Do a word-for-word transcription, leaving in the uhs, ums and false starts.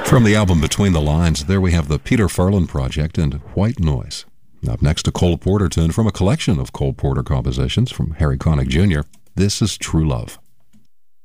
From the album Between the Lines, there we have the Peter Farland Project and White Noise. Up next, a Cole Porter tune from a collection of Cole Porter compositions from Harry Connick Junior This is True Love.